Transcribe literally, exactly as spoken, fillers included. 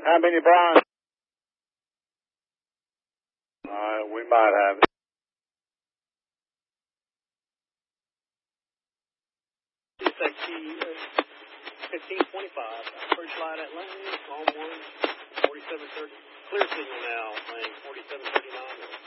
How many Brian? All right, we might have it. fifteen twenty-five. First light at lane, long one, forty-seven thirty. Clear signal now, lane forty-seven thirty-nine.